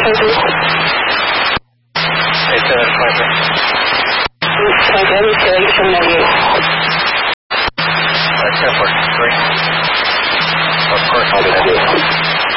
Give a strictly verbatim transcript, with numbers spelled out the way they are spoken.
seven five three. ten forty-three. Of course, I'll do that.